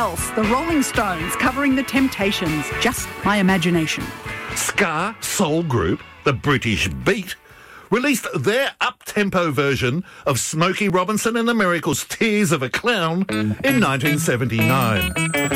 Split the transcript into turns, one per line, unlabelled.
else? The Rolling Stones covering The Temptations. Just my imagination.
Ska soul group, the British Beat, released their up-tempo version of Smokey Robinson and the Miracles' Tears of a Clown in 1979.